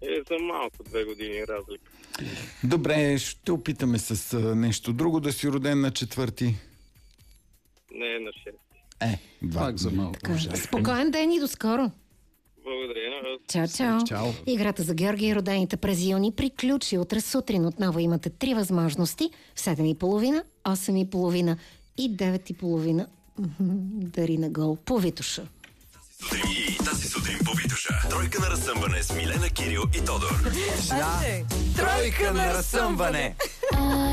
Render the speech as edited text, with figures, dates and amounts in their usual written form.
За малко 2 години разлика. Добре, ще опитаме с нещо друго. Да си роден на 4. Не, на 6. Пак за малко. Спокоен ден и до скоро. Благодаря на вас. Чао, чао. Чао. Играта за Георги и родените през юни приключи. Утре сутрин отново имате 3 възможности. В 7:30, 8:30 и 9:30. Дари на гол по Витоша. Тази сутрин по Витоша. Тройка на разсъмване с Милена, Кирил и Тодор. Тройка на разсъмване!